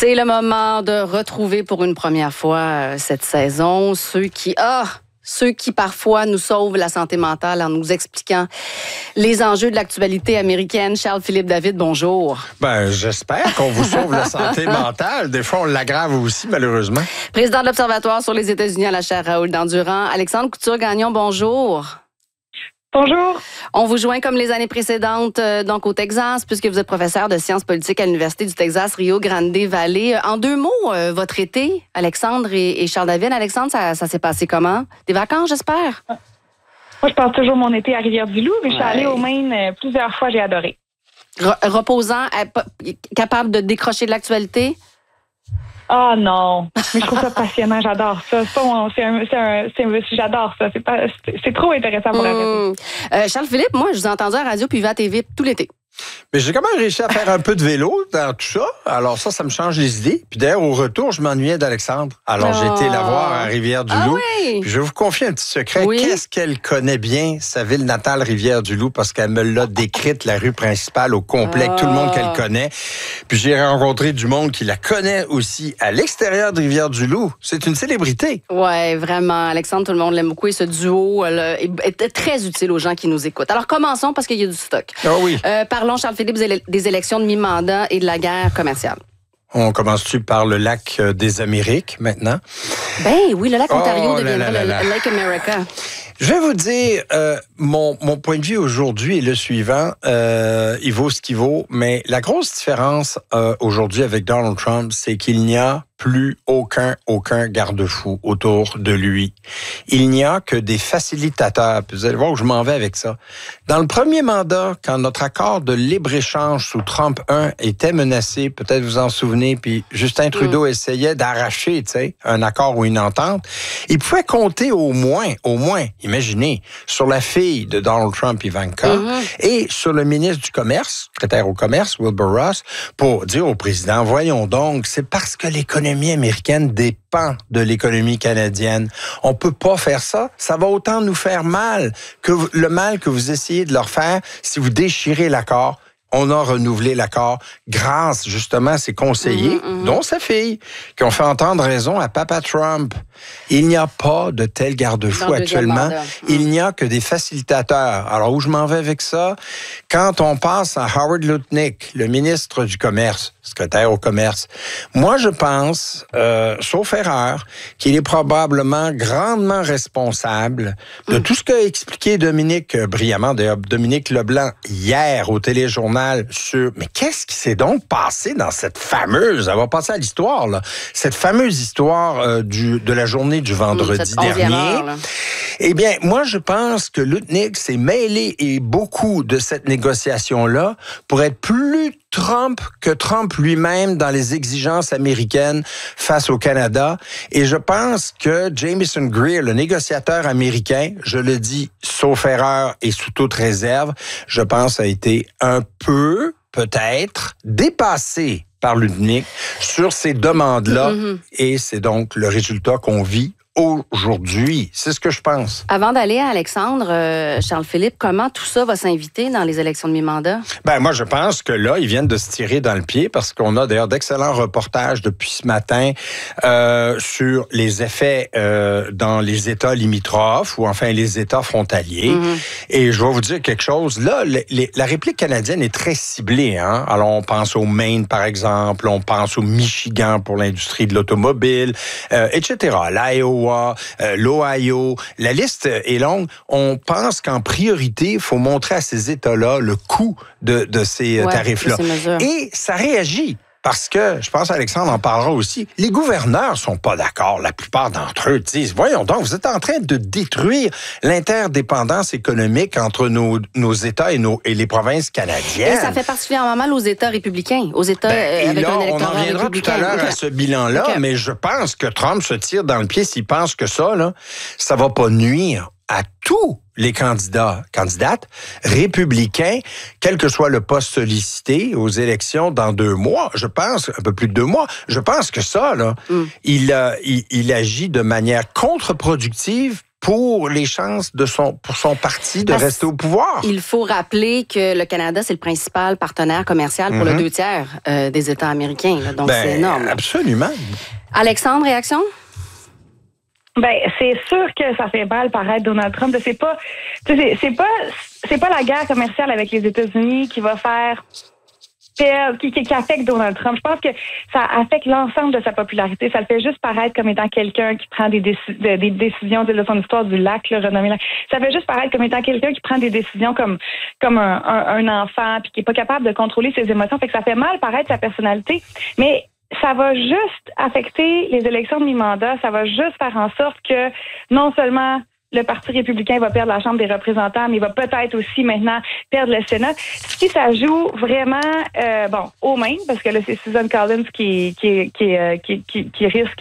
C'est le moment de retrouver pour une première fois cette saison ceux qui parfois nous sauvent la santé mentale en nous expliquant les enjeux de l'actualité américaine. Charles-Philippe David, bonjour. J'espère qu'on vous sauve la santé mentale. Des fois, on l'aggrave aussi, malheureusement. Président de l'Observatoire sur les États-Unis à la chaire Raoul Dandurand, Alexandre Couture-Gagnon, bonjour. Bonjour. On vous joint comme les années précédentes, donc au Texas, puisque vous êtes professeur de sciences politiques à l'Université du Texas, Rio Grande Valley. En 2 mots, votre été, Alexandre et Charles-David. Alexandre, ça s'est passé comment? Des vacances, j'espère? Moi, je passe toujours mon été à Rivière-du-Loup, mais je suis allée au Maine plusieurs fois, j'ai adoré. Reposant, capable de décrocher de l'actualité? Ah non, mais je trouve ça passionnant, j'adore ça. J'adore ça. C'est trop intéressant pour arrêter. Charles-Philippe, moi, je vous ai entendu à la radio puis à TV tout l'été. Mais j'ai quand même réussi à faire un peu de vélo dans tout ça. Alors ça me change les idées. Puis d'ailleurs, au retour, je m'ennuyais d'Alexandre. Alors j'ai été la voir à Rivière-du-Loup. Oui? Puis je vais vous confier un petit secret. Oui? Qu'est-ce qu'elle connaît bien, sa ville natale, Rivière-du-Loup, parce qu'elle me l'a décrite, la rue principale au complet, tout le monde qu'elle connaît. Puis j'ai rencontré du monde qui la connaît aussi à l'extérieur de Rivière-du-Loup. C'est une célébrité. Oui, vraiment. Alexandre, tout le monde l'aime beaucoup et ce duo est très utile aux gens qui nous écoutent. Alors commençons parce qu'il y a du stock. Ah oui. Parlons, Charles-Philippe, des élections de mi-mandat et de la guerre commerciale. On commence-tu par le lac des Amériques, maintenant? Ben oui, le lac Ontario deviendra le Lake America. Je vais vous dire, mon point de vue aujourd'hui est le suivant. Il vaut ce qu'il vaut, mais la grosse différence aujourd'hui avec Donald Trump, c'est qu'il n'y a plus aucun garde-fou autour de lui. Il n'y a que des facilitateurs. Puis vous allez voir où je m'en vais avec ça. Dans le premier mandat, quand notre accord de libre-échange sous Trump 1 était menacé, peut-être vous en souvenez, puis Justin Trudeau essayait d'arracher, un accord ou une entente, il pouvait compter au moins, imaginez, sur la fille de Donald Trump, Ivanka, et sur le ministre du Commerce, secrétaire au Commerce, Wilbur Ross, pour dire au président, voyons donc, c'est parce que l'économie américaine dépend de l'économie canadienne. On peut pas faire ça. Ça va autant nous faire mal que le mal que vous essayez de leur faire si vous déchirez l'accord. On a renouvelé l'accord grâce, justement, à ses conseillers, dont sa fille, qui ont fait entendre raison à Papa Trump. Il n'y a pas de tel garde-fou actuellement. Il n'y a que des facilitateurs. Alors, où je m'en vais avec ça? Quand on passe à Howard Lutnick, le ministre du Commerce, secrétaire au Commerce, moi, je pense, sauf erreur, qu'il est probablement grandement responsable de tout ce qu'a expliqué Dominique brillamment, d'ailleurs, Dominique Leblanc, hier au téléjournal, mais qu'est-ce qui s'est donc passé dans cette fameuse, elle va passer à l'histoire, là, cette fameuse histoire de la journée du vendredi dernier. Eh bien, moi, je pense que Lutnick s'est mêlé et beaucoup de cette négociation-là pour être plus Trump que Trump lui-même dans les exigences américaines face au Canada. Et je pense que Jamieson Greer, le négociateur américain, je le dis sauf erreur et sous toute réserve, je pense a été un peu, peut-être, dépassé par Lutnick sur ces demandes-là. Et c'est donc le résultat qu'on vit aujourd'hui. C'est ce que je pense. Avant d'aller à Alexandre, Charles-Philippe, comment tout ça va s'inviter dans les élections de mi-mandat? Moi, je pense que là, ils viennent de se tirer dans le pied parce qu'on a d'ailleurs d'excellents reportages depuis ce matin sur les effets dans les États limitrophes ou enfin les États frontaliers. Et je vais vous dire quelque chose. Là, la réplique canadienne est très ciblée. Hein? Alors, on pense au Maine, par exemple. On pense au Michigan pour l'industrie de l'automobile, etc. L'Iowa, l'Ohio, la liste est longue. On pense qu'en priorité, il faut montrer à ces États-là le coût de ces tarifs-là. Et ça réagit. Parce que, je pense Alexandre en parlera aussi, les gouverneurs sont pas d'accord. La plupart d'entre eux disent, voyons donc, vous êtes en train de détruire l'interdépendance économique entre nos États et les provinces canadiennes. Et ça fait particulièrement mal aux États républicains, aux États avec là, un électorat on en reviendra tout à l'heure à ce bilan-là, mais je pense que Trump se tire dans le pied s'il pense que ça va pas nuire à tous les candidates républicains, quel que soit le poste sollicité aux élections dans 2 mois, je pense, un peu plus de 2 mois, je pense que ça, il agit de manière contre-productive pour les chances pour son parti de rester au pouvoir. Il faut rappeler que le Canada, c'est le principal partenaire commercial pour le 2/3 des États américains. Là, donc, c'est énorme. Absolument. Alexandre, réaction? Ben, c'est sûr que ça fait mal paraître Donald Trump. C'est pas la guerre commerciale avec les États-Unis qui va faire qui affecte Donald Trump. Je pense que ça affecte l'ensemble de sa popularité. Ça le fait juste paraître comme étant quelqu'un qui prend des décisions de son histoire du lac, le renommé lac. Ça fait juste paraître comme étant quelqu'un qui prend des décisions comme un enfant puis qui est pas capable de contrôler ses émotions. Fait que ça fait mal paraître sa personnalité, mais ça va juste affecter les élections de mi-mandat. Ça va juste faire en sorte que non seulement le Parti républicain va perdre la Chambre des représentants, mais il va peut-être aussi maintenant perdre le Sénat. Si ça joue vraiment, aux mains, parce que là c'est Susan Collins qui risque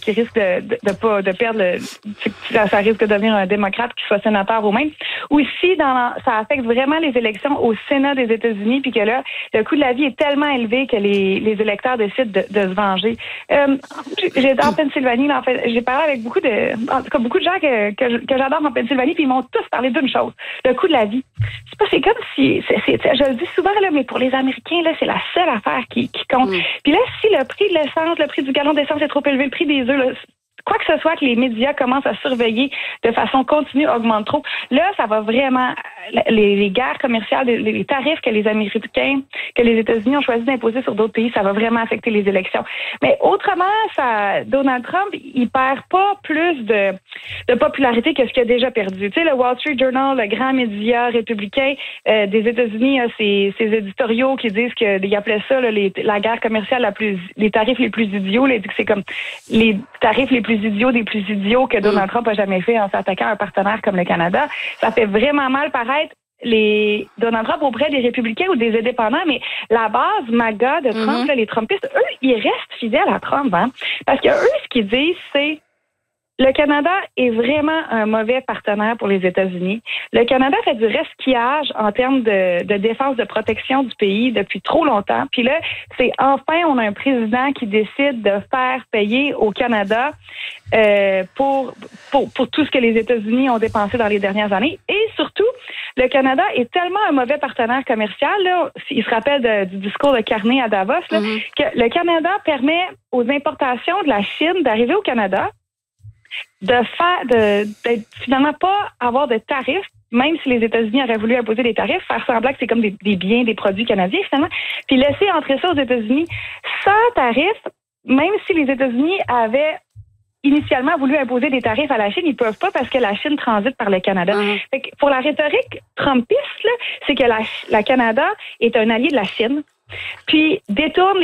de perdre, ça risque de devenir un démocrate qui soit sénateur aux mains. Ou si ça affecte vraiment les élections au Sénat des États-Unis, puis que là le coût de la vie est tellement élevé que les électeurs décident de se venger. J'étais en Pennsylvanie, là, en fait, j'ai parlé avec beaucoup de gens que j'adore en Pennsylvanie, puis ils m'ont tous parlé d'une chose, le coût de la vie. C'est comme si, je le dis souvent, là, mais pour les Américains, là, c'est la seule affaire qui compte. Puis là, si le prix de l'essence, le prix du gallon d'essence est trop élevé, le prix des œufs, là, quoi que ce soit que les médias commencent à surveiller de façon continue augmente trop, là, ça va vraiment, les guerres commerciales, les tarifs que les Américains, que les États-Unis ont choisi d'imposer sur d'autres pays, ça va vraiment affecter les élections. Mais autrement, Donald Trump, il perd pas plus de popularité que ce qu'il a déjà perdu. Tu sais, le Wall Street Journal, le grand média républicain des États-Unis, ces éditoriaux qui disent qu'ils appelaient ça là, la guerre commerciale les tarifs les plus idiots, là, c'est comme les tarifs les plus idiots des plus idiots que Donald Trump a jamais fait en s'attaquant à un partenaire comme le Canada. Ça fait vraiment mal paraître Donald Trump auprès des républicains ou des indépendants, mais la base MAGA de Trump, là, les Trumpistes, eux, ils restent fidèles à Trump, hein? Parce que eux, ce qu'ils disent, c'est le Canada est vraiment un mauvais partenaire pour les États-Unis. Le Canada fait du resquillage en termes de défense, de protection du pays depuis trop longtemps. Puis là, c'est enfin, on a un président qui décide de faire payer au Canada pour tout ce que les États-Unis ont dépensé dans les dernières années. Et surtout, le Canada est tellement un mauvais partenaire commercial, là, il se rappelle du discours de Carney à Davos, là, que le Canada permet aux importations de la Chine d'arriver au Canada, de finalement pas avoir de tarifs, même si les États-Unis auraient voulu imposer des tarifs, faire semblant que c'est comme des biens, des produits canadiens finalement, puis laisser entrer ça aux États-Unis sans tarifs, même si les États-Unis avaient initialement voulu imposer des tarifs à la Chine, ils peuvent pas parce que la Chine transite par le Canada. Fait que pour la rhétorique trumpiste, là, c'est que la Canada est un allié de la Chine, puis détourne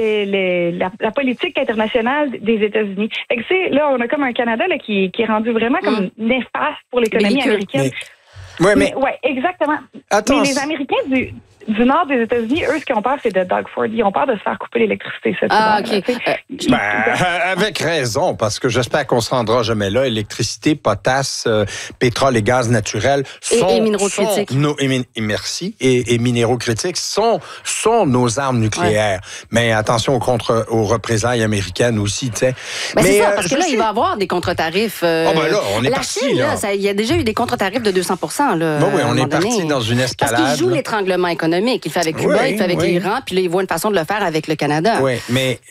la politique internationale des États-Unis. Fait que là, on a comme un Canada là, qui est rendu vraiment comme néfaste pour l'économie américaine. Mais exactement. Attends, mais les Américains du nord des États-Unis, eux, ce qu'ils ont peur, c'est de Doug Ford. Ils ont peur de se faire couper l'électricité. OK. Avec raison, parce que j'espère qu'on se rendra jamais là. Électricité, potasse, pétrole et gaz naturel et minéraux critiques. Merci. Et minéraux critiques sont nos armes nucléaires. Mais attention aux représailles américaines aussi, tu sais. Mais c'est ça, parce que là, il va y avoir des contre-tarifs. Là, on est parti. Chine, là, il y a déjà eu des contre-tarifs de 200%. Là, oui, on est parti dans une escalade. Parce qu'il joue l'étranglement économique. Il fait avec Cuba, il fait avec l'Iran, puis là, il voit une façon de le faire avec le Canada. Oui, mais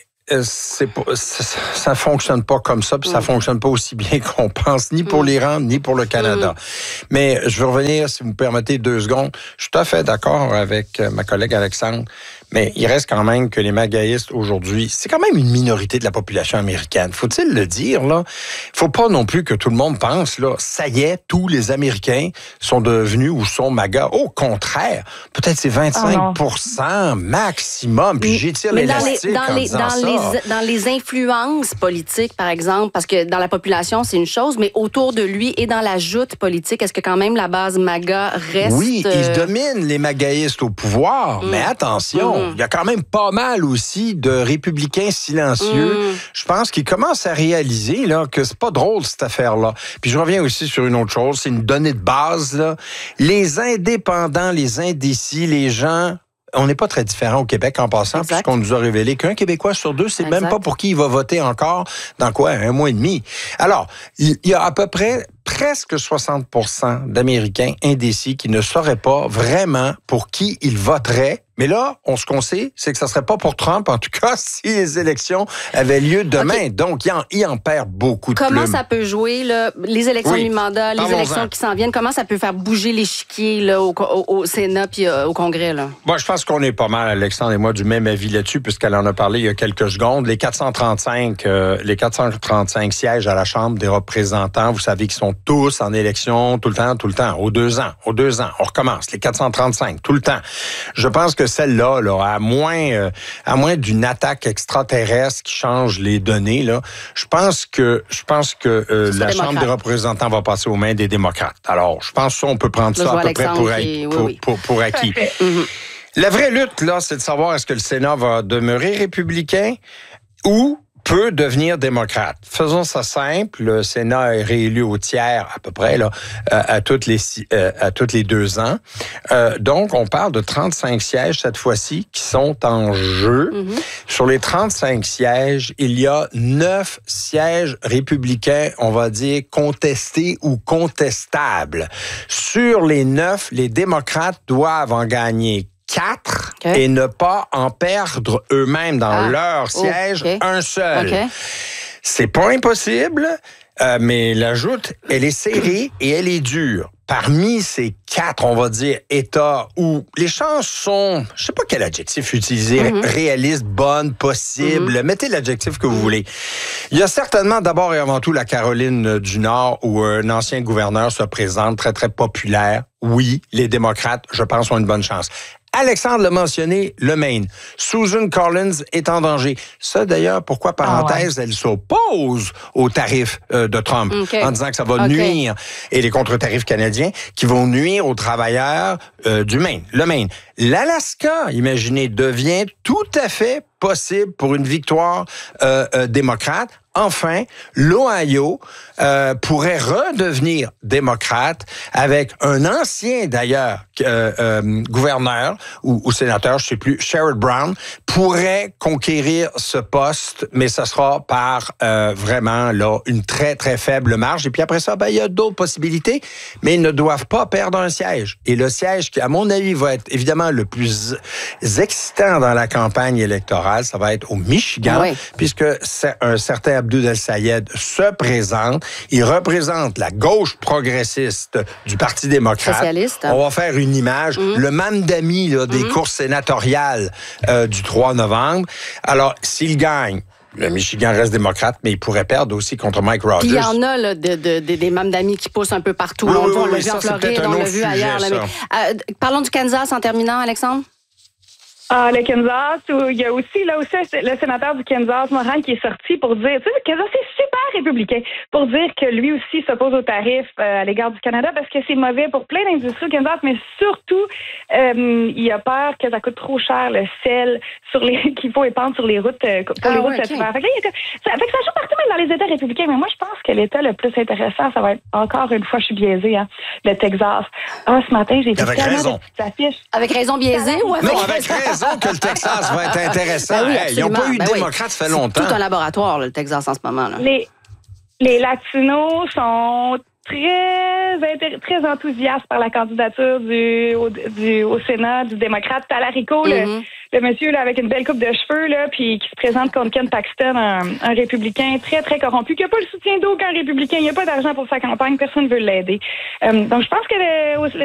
ça fonctionne pas comme ça, puis ça fonctionne pas aussi bien qu'on pense, ni pour l'Iran, ni pour le Canada. Mais je veux revenir, si vous me permettez 2 secondes. Je suis tout à fait d'accord avec ma collègue Alexandre, mais il reste quand même que les magaïstes aujourd'hui, c'est quand même une minorité de la population américaine. Faut-il le dire, là? Faut pas non plus que tout le monde pense, là, ça y est, tous les Américains sont devenus ou sont MAGA. Au contraire, peut-être c'est 25% maximum, puis j'étire l'élastique en disant ça. Dans les influences politiques, par exemple, parce que dans la population, c'est une chose, mais autour de lui et dans la joute politique, est-ce que quand même la base MAGA reste... Oui, ils dominent les magaïstes au pouvoir, mais attention, il y a quand même pas mal aussi de républicains silencieux. Je pense qu'ils commencent à réaliser là, que c'est pas drôle, cette affaire-là. Puis je reviens aussi sur une autre chose, c'est une donnée de base. Là. Les indépendants, les indécis, les gens... On n'est pas très différents au Québec en passant, puisqu'on nous a révélé qu'un Québécois sur 2, c'est même pas pour qui il va voter encore dans un mois et demi. Alors, il y a à peu près presque 60% d'Américains indécis qui ne sauraient pas vraiment pour qui ils voteraient. Mais là, ce qu'on sait, c'est que ça serait pas pour Trump, en tout cas, si les élections avaient lieu demain. Okay. Donc, il en perd beaucoup de Comment plumes. Ça peut jouer, là, les élections de mi-mandat, les élections qui s'en viennent, comment ça peut faire bouger l'échiquier là, au Sénat puis au Congrès? Là? Moi, je pense qu'on est pas mal, Alexandre et moi, du même avis là-dessus, puisqu'elle en a parlé il y a quelques secondes. Les 435 sièges à la Chambre des représentants, vous savez qu'ils sont tous en élection tout le temps, aux 2 ans. On recommence, les 435, tout le temps. Je pense que celle-là, là, à moins d'une attaque extraterrestre qui change les données, là, je pense que la Chambre des représentants va passer aux mains des démocrates. Alors, je pense qu'on peut prendre ça à peu près pour acquis. La vraie lutte, là, c'est de savoir est-ce que le Sénat va demeurer républicain ou peut devenir démocrate. Faisons ça simple. Le Sénat est réélu au tiers, à peu près, là, à toutes les 2 ans. Donc, on parle de 35 sièges cette fois-ci qui sont en jeu. Mm-hmm. Sur les 35 sièges, il y a 9 sièges républicains, on va dire, contestés ou contestables. Sur les 9, les démocrates doivent en gagner 4 et ne pas en perdre eux-mêmes dans leur siège un seul. C'est pas impossible, mais la joute, elle est serrée et elle est dure. Parmi ces 4, on va dire, États où les chances sont, je sais pas quel adjectif utiliser, réaliste, bonne, possible, mettez l'adjectif que vous voulez. Il y a certainement d'abord et avant tout la Caroline du Nord où un ancien gouverneur se présente très, très populaire. Oui, les démocrates, je pense, ont une bonne chance. Alexandre l'a mentionné, le Maine. Susan Collins est en danger. Ça, d'ailleurs, pourquoi, parenthèse, elle s'oppose aux tarifs de Trump en disant que ça va nuire, et les contre-tarifs canadiens qui vont nuire aux travailleurs du Maine. Le Maine. L'Alaska, imaginez, devient tout à fait possible pour une victoire démocrate. Enfin, l'Ohio pourrait redevenir démocrate avec un ancien, d'ailleurs, gouverneur ou sénateur, je ne sais plus, Sherrod Brown, pourrait conquérir ce poste, mais ça sera par vraiment là une très, très faible marge. Et puis après ça, il y a d'autres possibilités, mais ils ne doivent pas perdre un siège. Et le siège qui, à mon avis, va être évidemment le plus excitant dans la campagne électorale, ça va être au Michigan, puisque un certain Abdul El-Sayed se présente. Il représente la gauche progressiste du Parti démocrate. Socialiste. On va faire une image. Le Mamdani là, des courses sénatoriales du 3 novembre. Alors, s'il gagne, le Michigan reste démocrate, mais il pourrait perdre aussi contre Mike Rogers. Puis il y en a là, des Mamdani qui poussent un peu partout. On l'a vu en Floride, on l'a vu ailleurs. Là, mais, parlons du Kansas en terminant, Alexandre. Le Kansas, où il y a aussi le sénateur du Kansas, Moran, qui est sorti pour dire, tu sais, le Kansas c'est super républicain, pour dire que lui aussi s'oppose aux tarifs à l'égard du Canada parce que c'est mauvais pour plein d'industries au Kansas, mais surtout, il a peur que ça coûte trop cher le sel qu'il faut épandre sur les routes, pour les routes cet hiver. Fait que ça joue partout même dans les États républicains, mais moi je pense que l'État le plus intéressant, ça va être, encore une fois, je suis biaisée, le Texas. Ce matin, j'ai vu tellement de petites affiches. Avec raison biaisée ou Non, avec raison que le Texas va être intéressant. Ils n'ont pas eu de démocrates, ça fait longtemps. C'est tout un laboratoire, le Texas, en ce moment. Là. Les Latinos sont très enthousiastes par la candidature au Sénat du démocrate Talarico, le monsieur là, avec une belle coupe de cheveux, là, puis qui se présente contre Ken Paxton, un républicain très, très corrompu, qui n'a pas le soutien d'aucun républicain, il n'y a pas d'argent pour sa campagne, personne ne veut l'aider. Donc, je pense que le